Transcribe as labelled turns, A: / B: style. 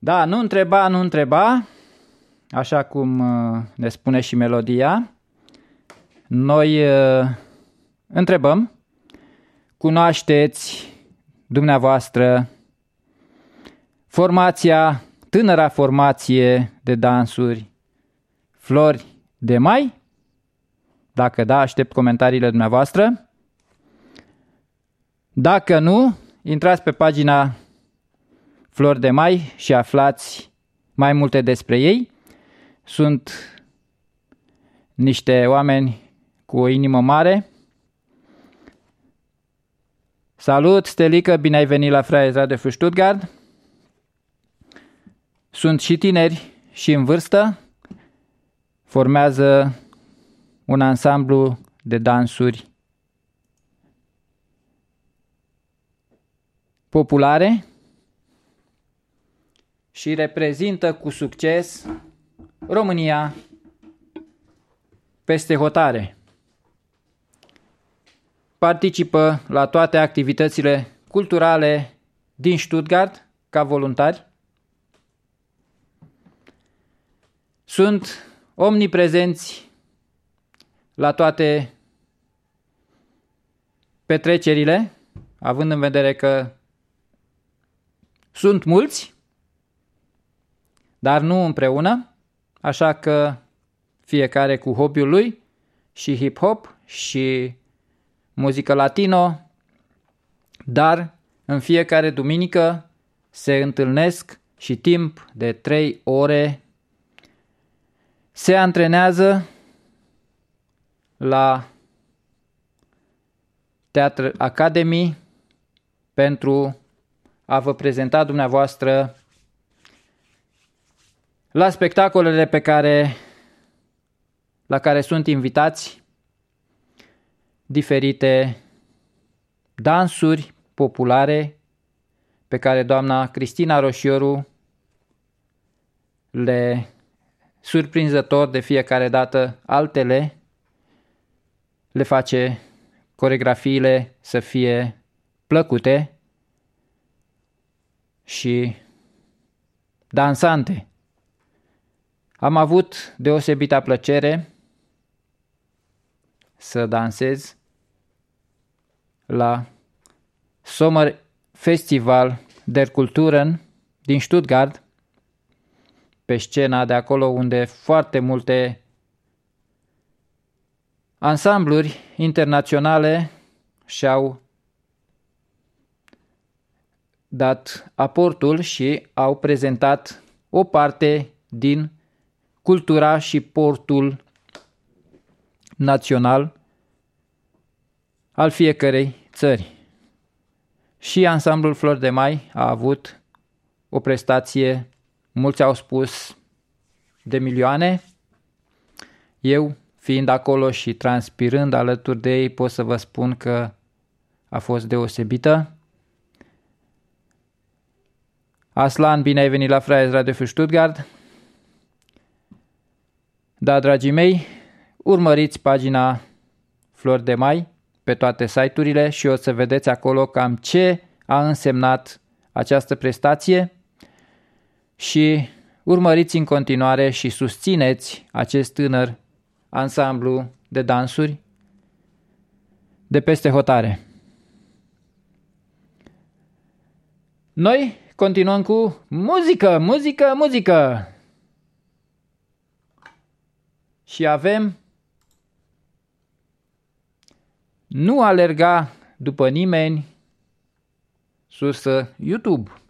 A: Da, nu întreba, așa cum ne spune și melodia. Noi întrebăm, cunoașteți dumneavoastră tânăra formație de dansuri Flori de Mai? Dacă da, aștept comentariile dumneavoastră. Dacă nu, intrați pe pagina Flori de Mai și aflați mai multe despre ei. Sunt niște oameni cu o inimă mare. Salut, Stelică, bine ai venit la Freies Radio für Stuttgart. Sunt și tineri și în vârstă. Formează un ansamblu de dansuri populare și reprezintă cu succes România peste hotare. Participă la toate activitățile culturale din Stuttgart ca voluntari. Sunt omniprezenți la toate petrecerile, având în vedere că sunt mulți, dar nu împreună, așa că fiecare cu hobby-ul lui, și hip-hop și muzică latino, dar în fiecare duminică se întâlnesc și timp de 3 ore se antrenează la Theater Academy pentru a vă prezenta dumneavoastră la spectacolele la care sunt invitați diferite dansuri populare pe care doamna Cristina Roșioru le surprinzător de fiecare dată altele le face coregrafiile să fie plăcute și dansante. Am avut deosebită plăcere să dansez la Sommer Festival der Kulturen din Stuttgart, pe scena de acolo unde foarte multe ansambluri internaționale și-au dat aportul și au prezentat o parte din cultura și portul național al fiecărei țări. Și ansamblul Flori de Mai a avut o prestație, mulți au spus, de milioane. Eu, fiind acolo și transpirând alături de ei, pot să vă spun că a fost deosebită. Aslan, bine ai venit la Freies Radio für Stuttgart. Da, dragii mei, urmăriți pagina Flori de Mai pe toate site-urile și o să vedeți acolo cam ce a însemnat această prestație și urmăriți în continuare și susțineți acest tânăr ansamblu de dansuri de peste hotare. Noi continuăm cu muzică! Și avem Nu alerga după nimeni, sursă YouTube.